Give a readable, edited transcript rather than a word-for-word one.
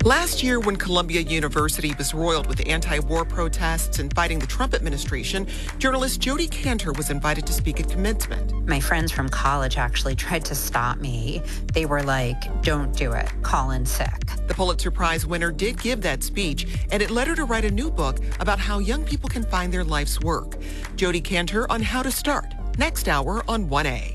Last year, when Columbia University was roiled with anti-war protests and fighting the Trump administration, journalist Jodi Kantor was invited to speak at commencement. My friends from college actually tried to stop me. They were like, don't do it, call in sick. The Pulitzer Prize winner did give that speech, and it led her to write a new book about how young people can find their life's work. Jodi Kantor on how to start, next hour on 1A.